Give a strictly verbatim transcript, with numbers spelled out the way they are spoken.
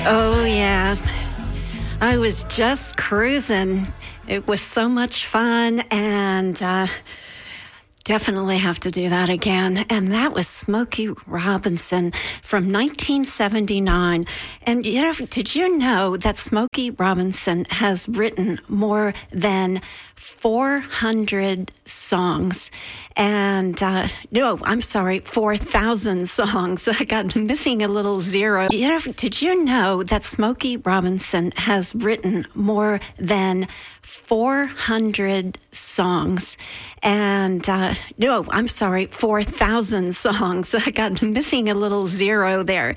Oh, yeah. I was just cruising. It was so much fun, and uh, definitely have to do that again. And that was Smokey Robinson from nineteen seventy-nine. And you know, did you know that Smokey Robinson has written more than four hundred songs? And uh, no, I'm sorry, four thousand songs. I got missing a little zero. You know, did you know that Smokey Robinson has written more than four hundred songs? And uh, no, I'm sorry, four thousand songs. I got missing a little zero there.